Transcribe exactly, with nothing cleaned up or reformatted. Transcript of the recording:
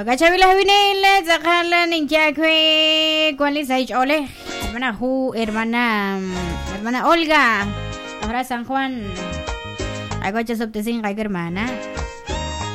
Cachavilas viniles, Zahala, Ninja, ¿cuál es ahí? Ole, hermana Ju, hermana, hermana Olga, ahora San Juan, hay coches subtesín, hay hermana.